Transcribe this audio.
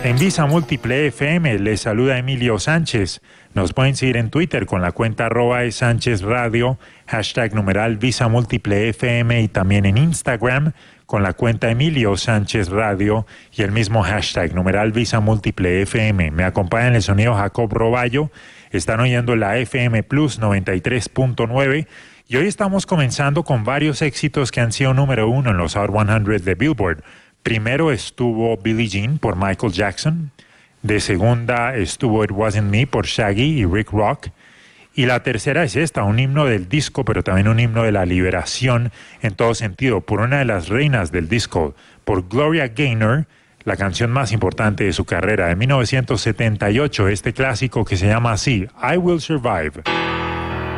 En Visa Múltiple FM les saluda Emilio Sánchez. Nos pueden seguir en Twitter con la cuenta @SánchezRadio, #numeral Visa Múltiple FM, y también en Instagram con la cuenta Emilio Sánchez Radio y el mismo hashtag numeral Visa Múltiple FM. Me acompaña en el sonido Jacob Roballo. Están oyendo la FM Plus 93.9 y hoy estamos comenzando con varios éxitos que han sido número uno en los Hot 100 de Billboard. Primero estuvo Billie Jean por Michael Jackson. De segunda estuvo It Wasn't Me por Shaggy y Rick Rock. Y la tercera es esta, un himno del disco, pero también un himno de la liberación en todo sentido, por una de las reinas del disco, por Gloria Gaynor, la canción más importante de su carrera, de 1978, este clásico que se llama así, I Will Survive.